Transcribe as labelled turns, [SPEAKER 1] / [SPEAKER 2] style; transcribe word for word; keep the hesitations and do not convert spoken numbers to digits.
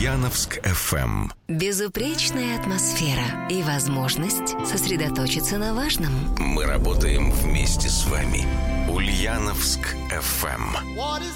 [SPEAKER 1] Ульяновск эф эм.
[SPEAKER 2] Безупречная атмосфера и возможность сосредоточиться на важном.
[SPEAKER 1] Мы работаем вместе с вами. Ульяновск эф эм.
[SPEAKER 3] What is